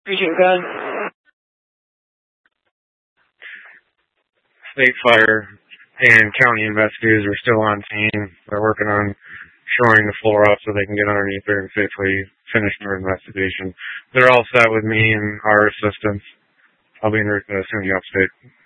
Agent Gunn. State fire and county investigators are still on scene. They're working on shoring the floor up so they can get underneath there and safely finish their investigation. They're all set with me and our assistants. I'll be in SUNY Upstate.